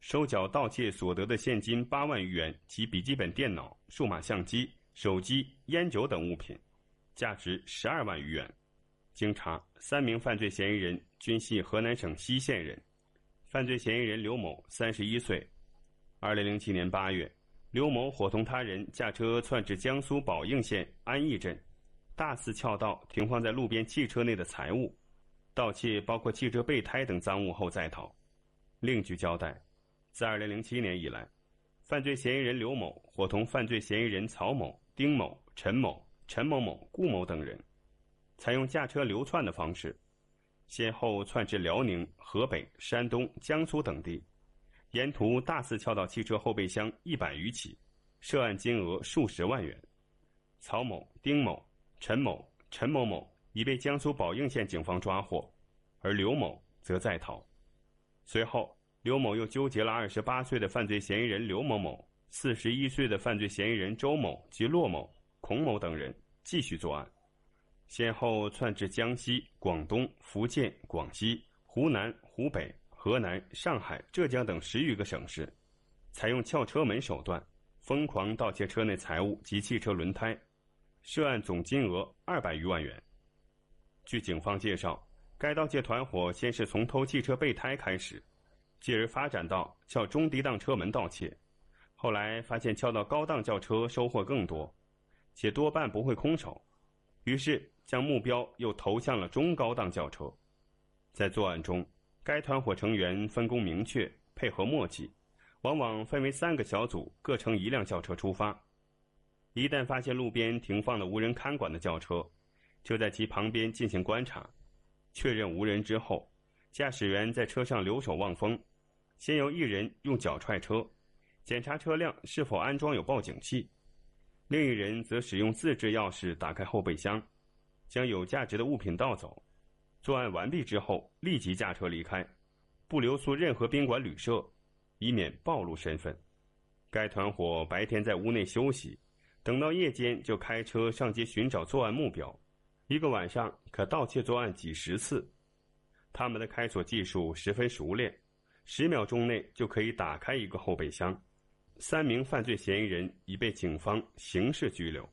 收缴盗窃所得的现金8万余元及笔记本电脑、数码相机、手机、烟酒等物品，价值12万余元。经查，3名犯罪嫌疑人均系河南省西县人。犯罪嫌疑人刘某31岁。2007年8月，刘某伙同他人驾车窜至江苏宝应县安义镇，大肆撬盗停放在路边汽车内的财物，盗窃包括汽车备胎等赃物后再逃。另据交代，自2007年以来，犯罪嫌疑人刘某伙同犯罪嫌疑人曹某、丁某、陈某、陈某某、顾某等人，采用驾车流窜的方式，先后窜至辽宁、河北、山东、江苏等地，沿途大肆撬盗汽车后备箱100余起，涉案金额数十万元。曹某、丁某、陈某、陈某某已被江苏宝应县警方抓获，而刘某则在逃。随后，刘某又纠结了28岁的犯罪嫌疑人刘某某、41岁的犯罪嫌疑人周某及骆某、孔某等人继续作案，先后窜至江西、广东、福建、广西、湖南、湖北、河南、上海、浙江等10余个省市，采用撬车门手段，疯狂盗窃车内财物及汽车轮胎，涉案总金额200余万元。据警方介绍，该盗窃团伙先是从偷汽车备胎开始，继而发展到撬中低档车门盗窃，后来发现撬到高档轿车收获更多，且多半不会空手，于是将目标又投向了中高档轿车。在作案中，该团伙成员分工明确，配合默契，往往分为3个小组，各乘1辆轿车出发。一旦发现路边停放的无人看管的轿车，就在其旁边进行观察，确认无人之后，驾驶员在车上留守望风，先由一人用脚踹车，检查车辆是否安装有报警器，另一人则使用自制钥匙打开后备箱，将有价值的物品盗走。作案完毕之后，立即驾车离开，不留宿任何宾馆旅社，以免暴露身份。该团伙白天在屋内休息，等到夜间就开车上街寻找作案目标，一个晚上可盗窃作案几十次。他们的开锁技术十分熟练，10秒钟内就可以打开一个后备箱。3名犯罪嫌疑人已被警方刑事拘留。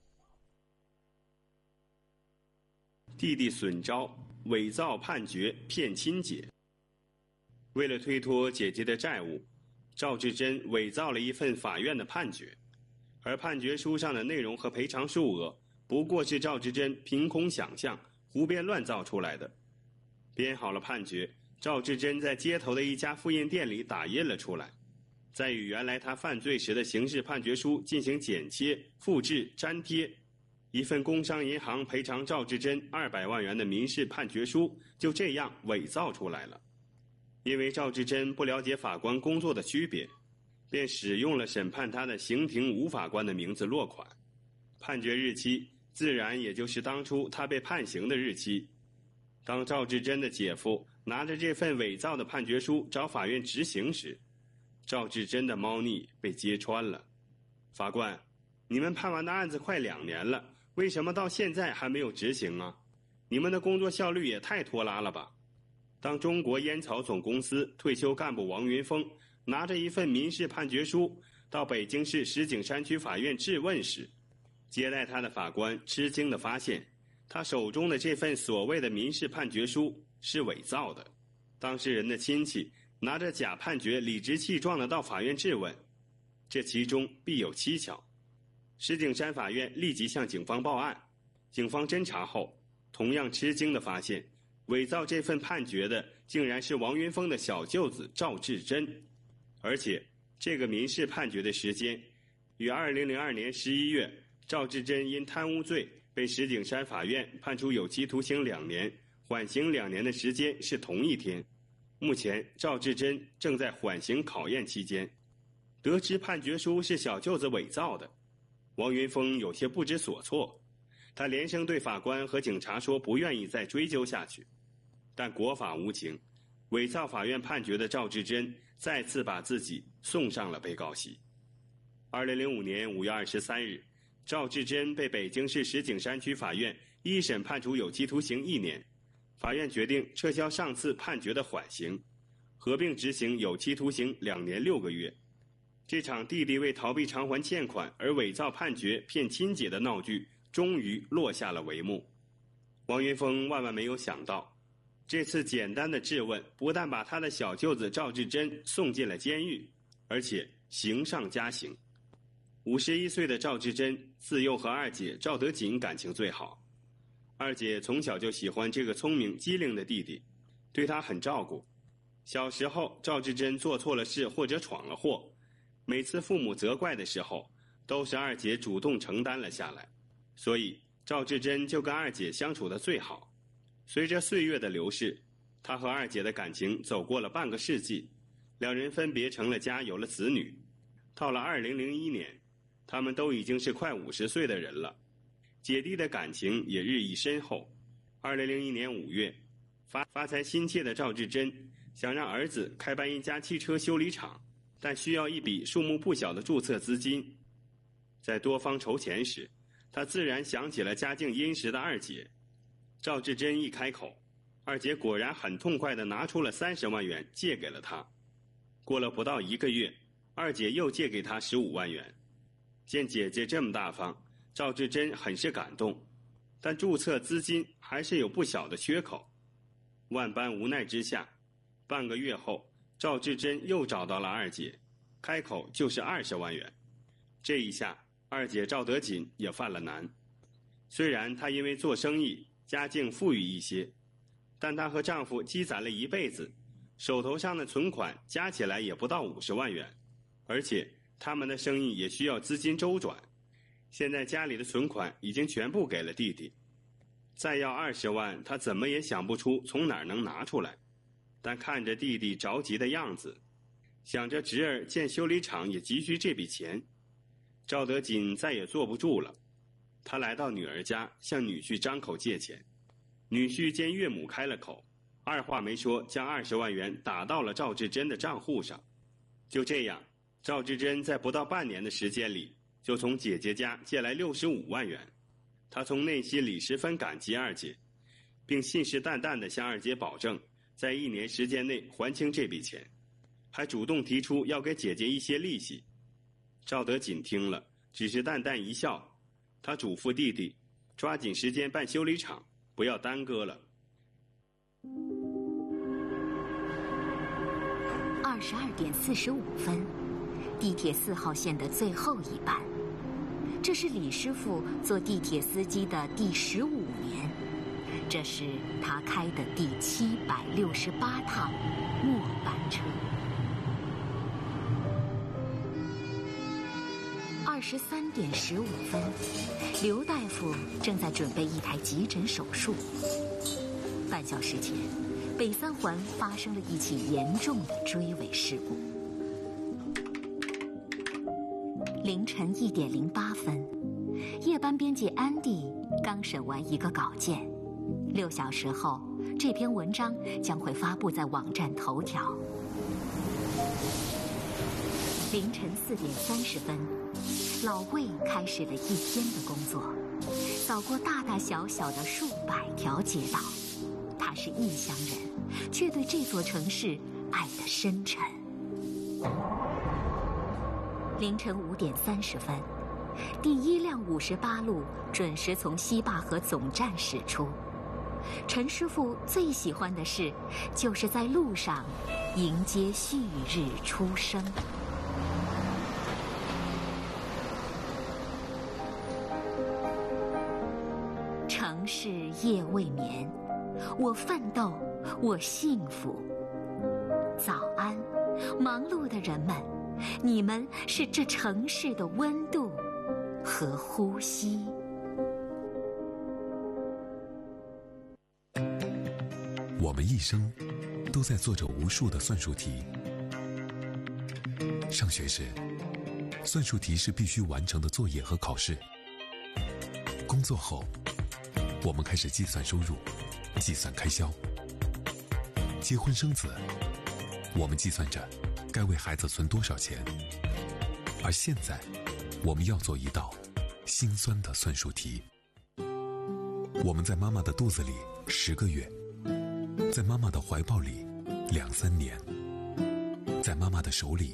弟弟损招，伪造判决骗亲姐。为了推脱姐姐的债务，赵志珍伪造了一份法院的判决，而判决书上的内容和赔偿数额不过是赵志珍凭空想象、胡编乱造出来的。编好了判决，赵志珍在街头的一家复印店里打印了出来，再与原来他犯罪时的刑事判决书进行剪切、复制、粘贴，一份工商银行赔偿赵志珍200万元的民事判决书就这样伪造出来了。因为赵志珍不了解法官工作的区别，便使用了审判他的刑庭吴法官的名字落款，判决日期自然也就是当初他被判刑的日期。当赵志珍的姐夫拿着这份伪造的判决书找法院执行时，赵志珍的猫腻被揭穿了。法官，你们判完的案子快2年了，为什么到现在还没有执行啊？你们的工作效率也太拖拉了吧。当中国烟草总公司退休干部王云峰拿着一份民事判决书到北京市石景山区法院质问时，接待他的法官吃惊地发现，他手中的这份所谓的民事判决书是伪造的。当事人的亲戚拿着假判决理直气壮地到法院质问，这其中必有蹊跷。石景山法院立即向警方报案，警方侦查后同样吃惊地发现，伪造这份判决的竟然是王云峰的小舅子赵志珍，而且这个民事判决的时间与2002年11月赵志珍因贪污罪被石景山法院判处有期徒刑2年、缓刑2年的时间是同一天。目前赵志珍正在缓刑考验期间。得知判决书是小舅子伪造的，王云峰有些不知所措，他连声对法官和警察说不愿意再追究下去。但国法无情，伪造法院判决的赵志珍再次把自己送上了被告席。2005年5月23日，赵志珍被北京市石景山区法院一审判处有期徒刑1年，法院决定撤销上次判决的缓刑， 合并执行有期徒刑2年6个月。这场弟弟为逃避偿还欠款而伪造判决骗亲姐的闹剧终于落下了帷幕。王云峰万万没有想到，这次简单的质问不但把他的小舅子赵志珍送进了监狱，而且刑上加刑。51岁的赵志珍自幼和二姐赵德锦感情最好，二姐从小就喜欢这个聪明机灵的弟弟，对他很照顾。小时候赵志珍做错了事或者闯了祸，每次父母责怪的时候，都是二姐主动承担了下来，所以赵志珍就跟二姐相处得最好。随着岁月的流逝，他和二姐的感情走过了半个世纪，两人分别成了家，有了子女。到了2001年，他们都已经是快50岁的人了，姐弟的感情也日益深厚。2001年5月，发财心切的赵志珍想让儿子开办一家汽车修理厂，但需要一笔数目不小的注册资金。在多方筹钱时，他自然想起了家境殷实的二姐。赵志珍一开口，二姐果然很痛快地拿出了30万元借给了他。过了不到1个月，二姐又借给他15万元。见姐姐这么大方，赵志珍很是感动，但注册资金还是有不小的缺口。万般无奈之下，半个月后，赵志珍又找到了二姐，开口就是20万元。这一下，二姐赵德锦也犯了难。虽然她因为做生意家境富裕一些，但她和丈夫积攒了一辈子，手头上的存款加起来也不到50万元，而且他们的生意也需要资金周转。现在家里的存款已经全部给了弟弟，再要20万，她怎么也想不出从哪儿能拿出来。但看着弟弟着急的样子，想着侄儿建修理厂也急需这笔钱，赵德锦再也坐不住了。他来到女儿家，向女婿张口借钱。女婿见岳母开了口，二话没说，将20万元打到了赵志珍的账户上。就这样，赵志珍在不到半年的时间里，就从姐姐家借来65万元。他从内心里十分感激二姐，并信誓旦旦地向二姐保证，在1年时间内还清这笔钱，还主动提出要给姐姐一些利息。赵德锦听了，只是淡淡一笑，他嘱咐弟弟抓紧时间办修理厂，不要耽搁了。 22点45分，地铁4号线的最后一班。这是李师傅做地铁司机的第15年，这是他开的第768趟末班车。23点15分，刘大夫正在准备一台急诊手术。半小时前，北三环发生了一起严重的追尾事故。凌晨1点08分，夜班编辑安迪刚审完一个稿件，6小时后，这篇文章将会发布在网站头条。凌晨4点30分，老魏开始了一天的工作，扫过大大小小的数百条街道。他是异乡人，却对这座城市爱得深沉。凌晨5点30分，第1辆58路准时从西坝河总站驶出。陈师傅最喜欢的事，就是在路上迎接旭日初升。城市夜未眠，我奋斗，我幸福。早安，忙碌的人们，你们是这城市的温度和呼吸。 我们一生都在做着无数的算术题。上学时，算术题是必须完成的作业和考试。工作后，我们开始计算收入，计算开销。结婚生子，我们计算着该为孩子存多少钱。而现在，我们要做一道心酸的算术题。我们在妈妈的肚子里10个月，在妈妈的怀抱里2、3年， 在妈妈的手里，